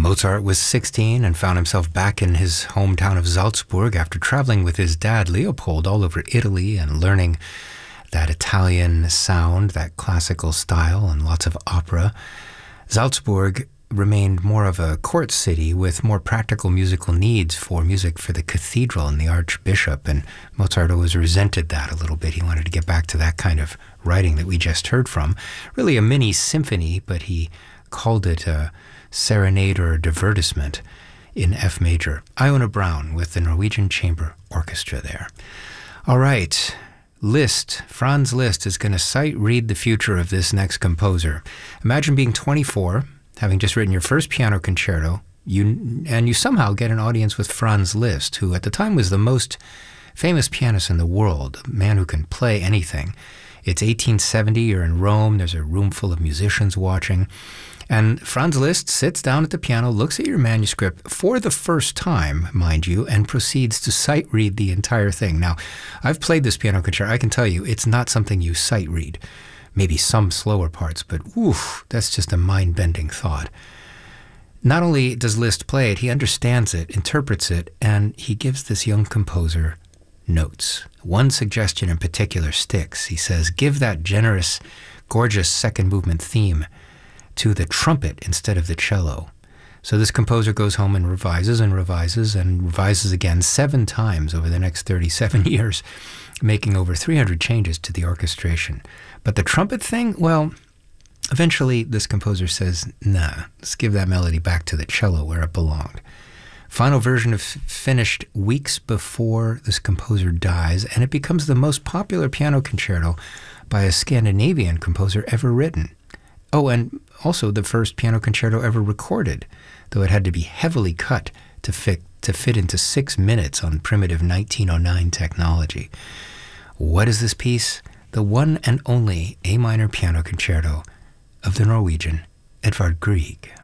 Mozart was 16 and found himself back in his hometown of Salzburg after traveling with his dad, Leopold, all over Italy and learning that Italian sound, that classical style, and lots of opera. Salzburg remained more of a court city with more practical musical needs for music for the cathedral and the archbishop, and Mozart always resented that a little bit. He wanted to get back to that kind of writing that we just heard from. Really a mini symphony, but he called it a serenade or a divertissement in F major. Iona Braun with the Norwegian Chamber Orchestra there. All right, Liszt, Franz Liszt, is going to sight-read the future of this next composer. Imagine being 24, having just written your first piano concerto, you somehow get an audience with Franz Liszt, who at the time was the most famous pianist in the world, a man who can play anything. It's 1870, you're in Rome, there's a room full of musicians watching, and Franz Liszt sits down at the piano, looks at your manuscript for the first time, mind you, and proceeds to sight-read the entire thing. Now, I've played this piano concerto. I can tell you, it's not something you sight-read. Maybe some slower parts, but oof, that's just a mind-bending thought. Not only does Liszt play it, he understands it, interprets it, and he gives this young composer notes. One suggestion in particular sticks. He says, give that generous, gorgeous second movement theme to the trumpet instead of the cello. So this composer goes home and revises and revises and revises again 7 times over the next 37 years, making over 300 changes to the orchestration. But the trumpet thing, well, eventually this composer says, nah, let's give that melody back to the cello where it belonged. Final version of finished weeks before this composer dies, and it becomes the most popular piano concerto by a Scandinavian composer ever written. Oh, and also the first piano concerto ever recorded, though it had to be heavily cut to fit into 6 minutes on primitive 1909 technology. What is this piece? The one and only A minor piano concerto of the Norwegian Edvard Grieg.